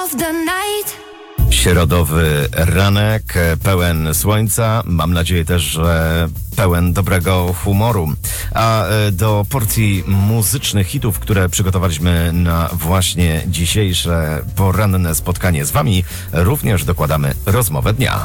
of the night. Środowy ranek, pełen słońca, mam nadzieję też, że pełen dobrego humoru. A do porcji muzycznych hitów, które przygotowaliśmy na właśnie dzisiejsze poranne spotkanie z wami, również dokładamy rozmowę dnia.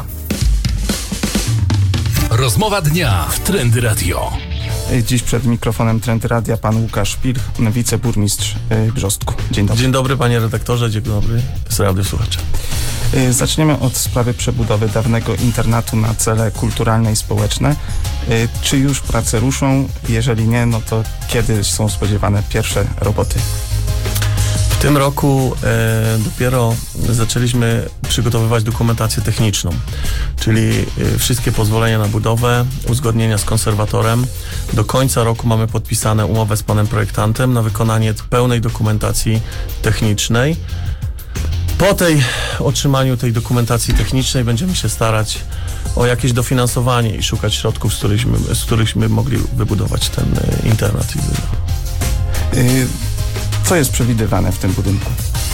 Rozmowa dnia w Trendy Radio. Dziś przed mikrofonem Trendy Radia pan Łukasz Pilch, wiceburmistrz Brzostku. Dzień dobry. Dzień dobry panie redaktorze, dzień dobry z radiosłuchacze. Zaczniemy od sprawy przebudowy dawnego internatu na cele kulturalne i społeczne. Czy już prace ruszą? Jeżeli nie, no to kiedy są spodziewane pierwsze roboty? W tym roku dopiero zaczęliśmy przygotowywać dokumentację techniczną, czyli wszystkie pozwolenia na budowę, uzgodnienia z konserwatorem. Do końca roku mamy podpisane umowę z panem projektantem na wykonanie pełnej dokumentacji technicznej. Po otrzymaniu tej dokumentacji technicznej będziemy się starać o jakieś dofinansowanie i szukać środków, z którychśmy mogli wybudować ten internat. Co jest przewidywane w tym budynku?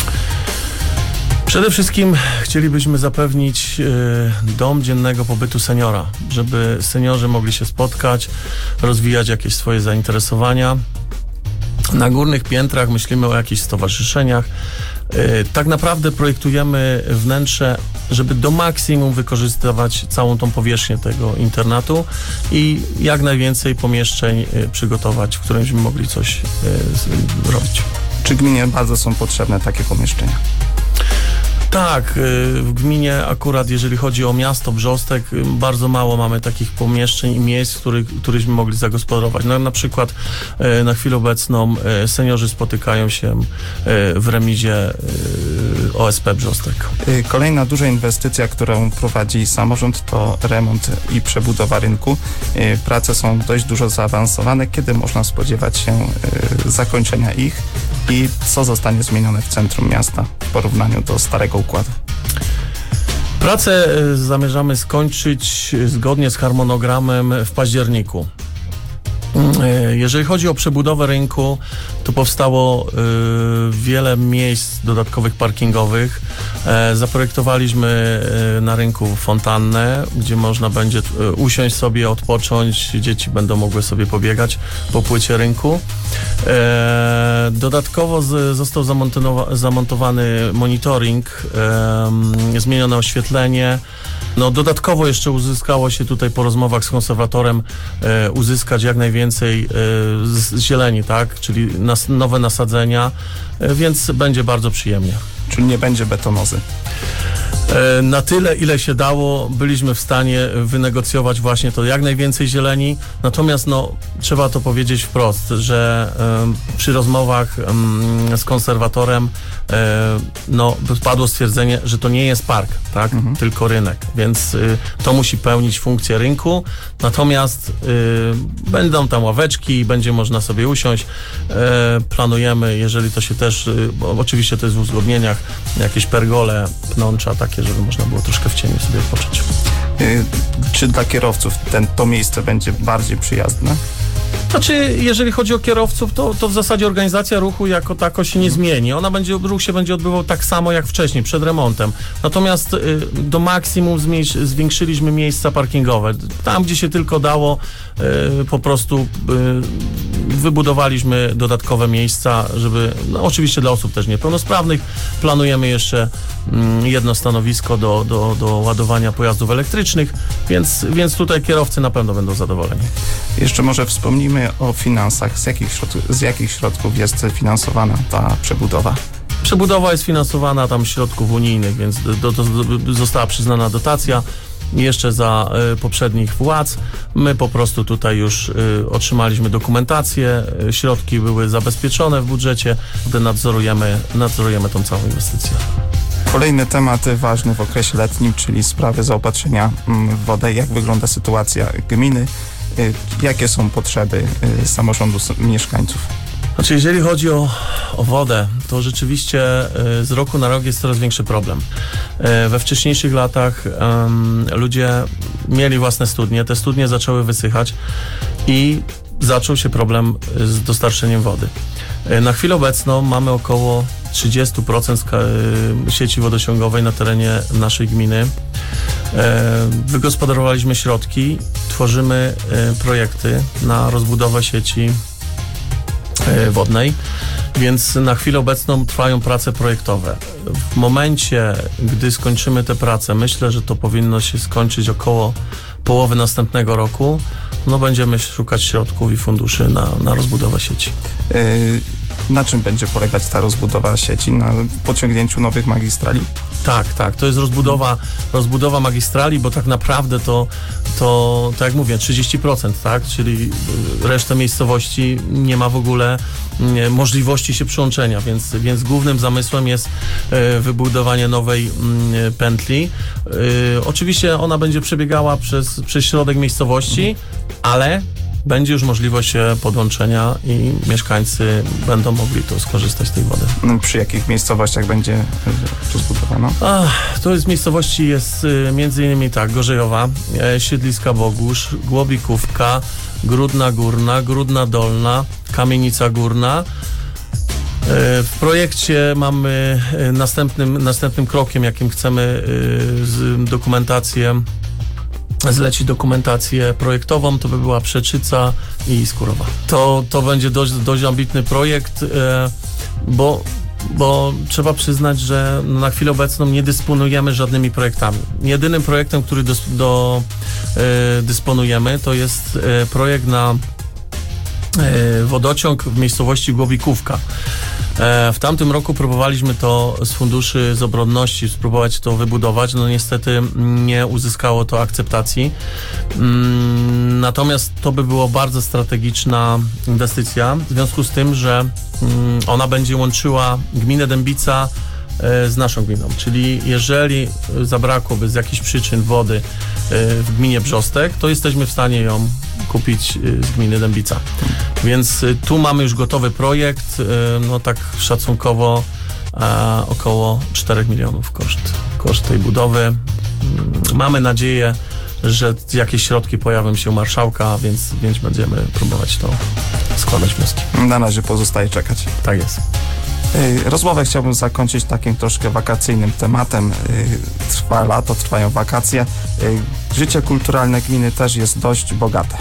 Przede wszystkim chcielibyśmy zapewnić dom dziennego pobytu seniora, żeby seniorzy mogli się spotkać, rozwijać jakieś swoje zainteresowania. Na górnych piętrach myślimy o jakichś stowarzyszeniach. Tak naprawdę projektujemy wnętrze, żeby do maksimum wykorzystywać całą tą powierzchnię tego internatu i jak najwięcej pomieszczeń przygotować, w którym byśmy mogli coś robić. Czy gminie bardzo są potrzebne takie pomieszczenia? Tak, w gminie akurat jeżeli chodzi o miasto Brzostek, bardzo mało mamy takich pomieszczeń i miejsc, któryśmy mogli zagospodarować. No, na przykład na chwilę obecną seniorzy spotykają się w remizie OSP Brzostek. Kolejna duża inwestycja, którą prowadzi samorząd, to remont i przebudowa rynku. Prace są dość dużo zaawansowane. Kiedy można spodziewać się zakończenia ich i co zostanie zmienione w centrum miasta w porównaniu do starego układu? Pracę zamierzamy skończyć zgodnie z harmonogramem w październiku. Jeżeli chodzi o przebudowę rynku, to powstało wiele miejsc dodatkowych parkingowych. Zaprojektowaliśmy na rynku fontannę, gdzie można będzie usiąść sobie, odpocząć. Dzieci będą mogły sobie pobiegać po płycie rynku. Dodatkowo został zamontowany monitoring, zmienione oświetlenie. No, dodatkowo jeszcze uzyskało się tutaj po rozmowach z konserwatorem uzyskać jak najwięcej zieleni, tak? Czyli nowe nasadzenia, więc będzie bardzo przyjemnie. Czyli nie będzie betonozy? Na tyle, ile się dało, byliśmy w stanie wynegocjować właśnie to jak najwięcej zieleni, natomiast no, trzeba to powiedzieć wprost, że przy rozmowach z konserwatorem no, padło stwierdzenie, że to nie jest park, tak? Tylko rynek, więc to musi pełnić funkcję rynku, natomiast będą tam ławeczki, będzie można sobie usiąść. Planujemy, jeżeli to się też, oczywiście to jest w uzgodnieniach, jakieś pergole, pnącza takie, żeby można było troszkę w cieniu sobie odpocząć. Czy dla kierowców to miejsce będzie bardziej przyjazne? Znaczy, jeżeli chodzi o kierowców, to w zasadzie organizacja ruchu jako tako się nie zmieni. Ruch się będzie odbywał tak samo jak wcześniej, przed remontem. Natomiast do maksimum zwiększyliśmy miejsca parkingowe. Tam, gdzie się tylko dało, po prostu wybudowaliśmy dodatkowe miejsca, żeby, no, oczywiście dla osób też niepełnosprawnych. Planujemy jeszcze jedno stanowisko do ładowania pojazdów elektrycznych, więc tutaj kierowcy na pewno będą zadowoleni. Jeszcze może wspomnimy o finansach. Z jakich środków jest finansowana ta przebudowa? Przebudowa jest finansowana tam z środków unijnych, więc została przyznana dotacja jeszcze za poprzednich władz. My po prostu tutaj już otrzymaliśmy dokumentację, środki były zabezpieczone w budżecie, gdy nadzorujemy tą całą inwestycję. Kolejny temat ważny w okresie letnim, czyli sprawy zaopatrzenia w wodę. Jak wygląda sytuacja gminy? Jakie są potrzeby samorządu mieszkańców? Znaczy, jeżeli chodzi o wodę, to rzeczywiście z roku na rok jest coraz większy problem. We wcześniejszych latach ludzie mieli własne studnie, te studnie zaczęły wysychać i zaczął się problem z dostarczeniem wody. Na chwilę obecną mamy około 30% sieci wodociągowej na terenie naszej gminy. Wygospodarowaliśmy środki, tworzymy projekty na rozbudowę sieci wodnej, więc na chwilę obecną trwają prace projektowe. W momencie, gdy skończymy te prace, myślę, że to powinno się skończyć około połowy następnego roku, no będziemy szukać środków i funduszy na rozbudowę sieci. Na czym będzie polegać ta rozbudowa sieci? Na pociągnięciu nowych magistrali? Tak, to jest rozbudowa magistrali, bo tak naprawdę to tak jak mówię, 30%, tak? Czyli resztę miejscowości nie ma w ogóle możliwości się przyłączenia, więc głównym zamysłem jest wybudowanie nowej pętli. Oczywiście ona będzie przebiegała przez środek miejscowości, ale będzie już możliwość podłączenia i mieszkańcy będą mogli to skorzystać z tej wody. Przy jakich miejscowościach będzie rozbudowana? To jest miejscowości, jest między innymi tak, Gorzejowa, Siedliska Bogusz, Głobikówka, Grudna Górna, Grudna Dolna, Kamienica Górna. W projekcie mamy następnym krokiem, jakim chcemy zlecić dokumentację projektową, to by była Przeczyca i Skurowa. To będzie dość ambitny projekt, bo trzeba przyznać, że na chwilę obecną nie dysponujemy żadnymi projektami. Jedynym projektem, który dysponujemy, to jest projekt na wodociąg w miejscowości Głobikówka. W tamtym roku próbowaliśmy to z funduszy z obronności spróbować to wybudować, no niestety nie uzyskało to akceptacji. Natomiast to by było bardzo strategiczna inwestycja, w związku z tym, że ona będzie łączyła gminę Dębica z naszą gminą, czyli jeżeli zabrakłoby z jakichś przyczyn wody w gminie Brzostek, to jesteśmy w stanie ją kupić z gminy Dębica. Więc tu mamy już gotowy projekt, no tak szacunkowo około 4 milionów koszt tej budowy. Mamy nadzieję, że jakieś środki pojawią się u marszałka, więc będziemy próbować to składać wnioski. Na razie pozostaje czekać. Tak jest. Rozmowę chciałbym zakończyć takim troszkę wakacyjnym tematem. Trwa lato, trwają wakacje. Życie kulturalne gminy też jest dość bogate.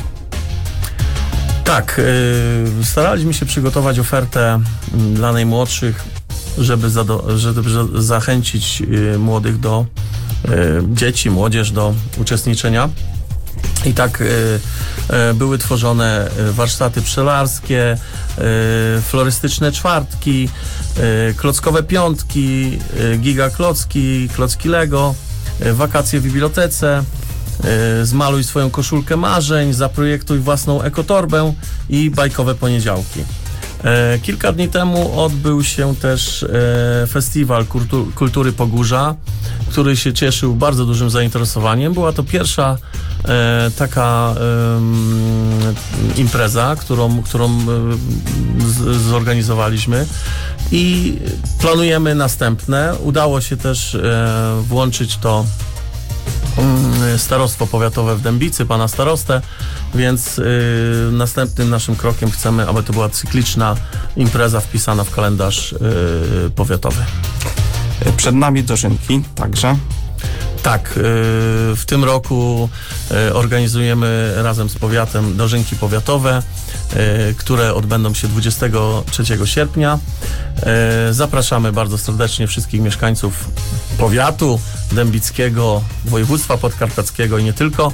Tak, staraliśmy się przygotować ofertę dla najmłodszych, żeby zachęcić młodych dzieci, młodzież do uczestniczenia. I tak były tworzone warsztaty pszczelarskie, florystyczne czwartki, klockowe piątki, gigaklocki, klocki Lego, wakacje w bibliotece, zmaluj swoją koszulkę marzeń, zaprojektuj własną ekotorbę i bajkowe poniedziałki. Kilka dni temu odbył się też Festiwal Kultury Pogórza, który się cieszył bardzo dużym zainteresowaniem. Była to pierwsza taka impreza, którą zorganizowaliśmy i planujemy następne. Udało się też włączyć to starostwo powiatowe w Dębicy, pana starostę, więc następnym naszym krokiem chcemy, aby to była cykliczna impreza wpisana w kalendarz powiatowy. Przed nami dożynki także. Tak, w tym roku organizujemy razem z powiatem dożynki powiatowe, które odbędą się 23 sierpnia. Zapraszamy bardzo serdecznie wszystkich mieszkańców powiatu dębickiego, województwa podkarpackiego i nie tylko.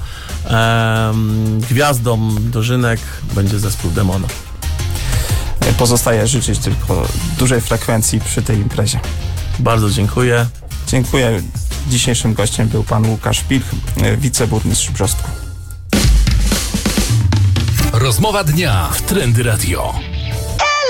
Gwiazdą dożynek będzie zespół Demona. Pozostaje życzyć tylko dużej frekwencji przy tej imprezie. Bardzo dziękuję. Dziękuję. Dzisiejszym gościem był pan Łukasz Pilch, wiceburmistrz Brzostku. Rozmowa dnia w Trendy Radio.